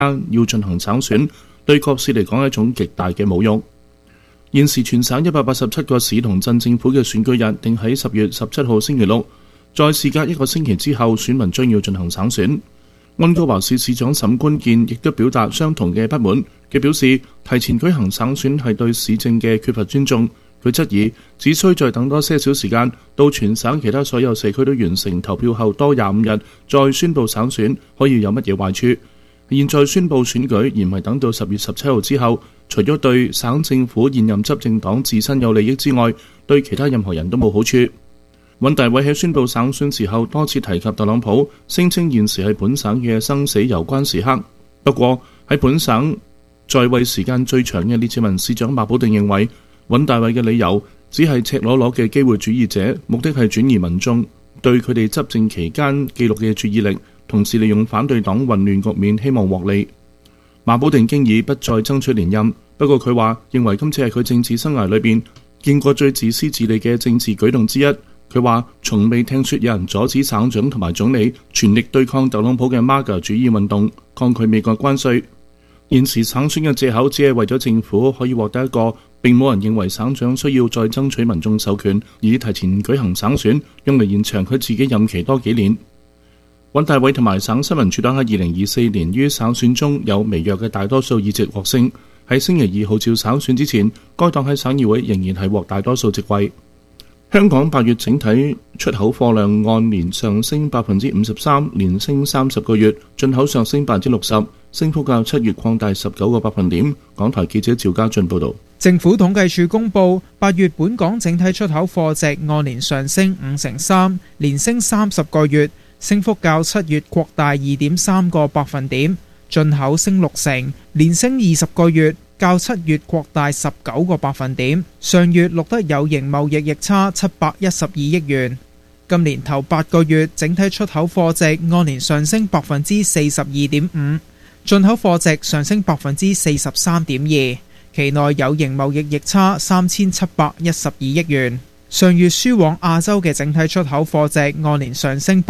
要進行省選，對各市嚟講係一種極大嘅侮辱。現時全省187個市同鎮政府嘅選舉日定喺10月17號星期六，在事隔1個星期之後，選民將要進行省選。溫哥華市市長沈觀健亦都表達相同嘅不滿，佢表示提前舉行省選係對市政嘅缺乏尊重。佢質疑只需再等多些少時間，到全省其他所有社區都完成投票後多25日，再宣佈省選，可以有乜嘢壞處？現在宣佈選舉，而唔係等到10月17號之後，除咗對省政府現任執政黨自身有利益之外，對其他任何人都冇好處。尹大偉喺宣佈省選時候多次提及特朗普，聲稱現時係本省嘅生死攸關時刻。不過喺本省在位時間最長嘅列治文市長馬保定認為，尹大偉嘅理由只係赤裸裸嘅機會主義者，目的係轉移民眾對佢哋執政期間記錄嘅注意力，同時利用反對黨混亂局面希望獲利。馬保定經已不再爭取連任，不過佢話認為今次係佢政治生涯裏邊見過最自私自利嘅政治舉動之一。佢話從未聽說有人阻止省長同埋總理全力對抗特朗普嘅 MAGA 主義運動，抗拒美國關稅。現時省選嘅藉口只係為咗政府可以獲得一個並冇人認為省長需要再爭取民眾授權，以提前舉行省選，用嚟延長佢自己任期多幾年。尹大偉同埋省新民主黨喺2024年於省選中有微弱嘅大多數議席獲勝。喺星期2號召省選之前，該黨喺省議會仍然係獲大多數席位。香港8月整體出口貨量按年上升53%，連升30個月；進口上升60%，升幅較7月擴大19個百分點。港台記者趙家俊報導。 政府統計處公佈8月本港整體出口貨值按年上升53%，連升30個月，升幅較7月擴大2.3個百分點；進口升60%，連升20個月，較7月擴大19個百分點。上月錄得有形貿易逆差712億元。今年頭8個月整體出口貨值按年上升42.5%，進口貨值上升43.2%。期內有形貿易逆差3712億元。上月輸往亞洲嘅整體出口貨值按年上升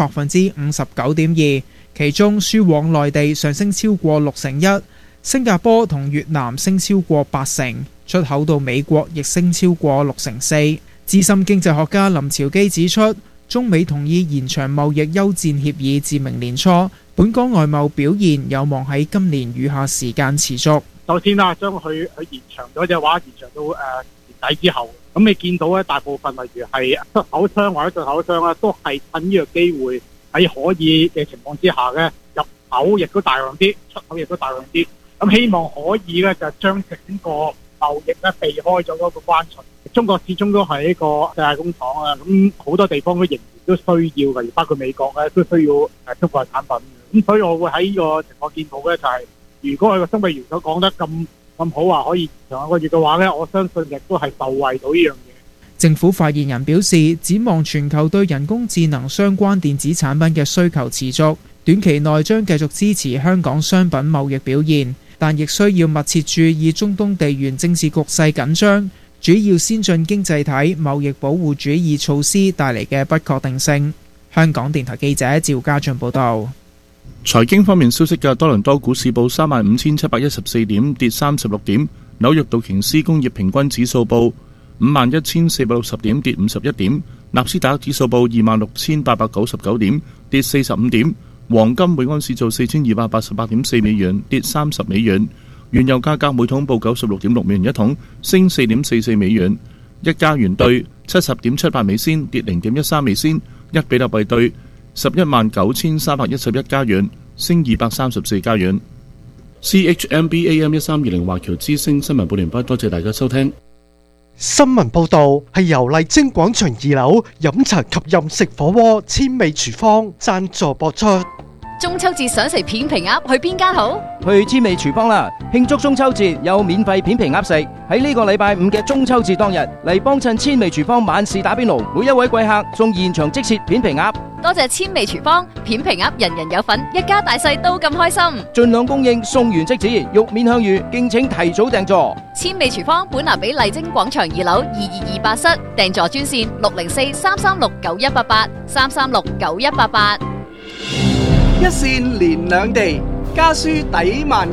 59.2%，其中輸往內地上升超過61%，新加坡同越南升超過80%，出口到美國亦升超過64%。資深經濟學家林朝基指出，中美同意延長貿易休戰協議至明年初，本港外貿表現有望喺今年餘下時間持續。 首先啦，將佢延長咗嘅話，延長到年底之後，咁你見到咧，大部分例如係出口商或者進口商咧，都係趁呢個機會喺可以嘅情況之下咧，入口亦都大量啲，出口亦都大量啲，咁希望可以咧就將整個貿易咧避開咗嗰個關稅。中國始終都係一個世界工廠啊，咁好多地方都仍然都需要，例如包括美國咧都需要中國嘅產品。咁所以我會喺呢個情況見到咧，就係如果佢個中美元所講得咁好話，可以延長1個月嘅話咧，我相信亦都係受惠到呢樣嘢。 政府發言人表示，展望全球對人工智能相關電子產品嘅需求持續，短期內將繼續支持香港商品貿易表現，但亦需要密切注意中東地緣政治局勢緊張，主要先進經濟體貿易保護主義措施帶嚟嘅不確定性。香港電台記者趙家俊報道。 財經方面消息嘅，多倫多股市報35,714點，跌36點；紐約道瓊斯工業平均指數報51,460點，跌51點；納斯達克指數報26,899點，跌45點；黃金每盎司做4,288.4美元，跌30美元；原油價格每桶報96.6美元一桶，升4.44美元；一加元兌70.78美仙，跌0.13美仙；一比特幣兌119311加元，升234加元。CHMB AM1320華僑之聲新聞報聯播，多謝大家收聽。 新聞報導係由麗晶廣場2樓飲茶及飲食火鍋千味廚房贊助播出。 中秋節想食片皮鴨，去邊間好？ 去千味廚房啦！慶祝中秋節有免費片皮鴨食。喺呢個禮拜5嘅中秋節當日嚟幫襯千味廚房晚市打邊爐，每一位貴客送現場即切片皮鴨。 多謝千味廚房，片皮鴨人人有份，一家大細都咁開心。 盡量供應，送完即止，玉面香芋，敬請提早訂座。 千味廚房本拿比麗晶廣場2樓2228室，訂座專線604-336-9188 336-9188。 一線連兩地， 家書抵萬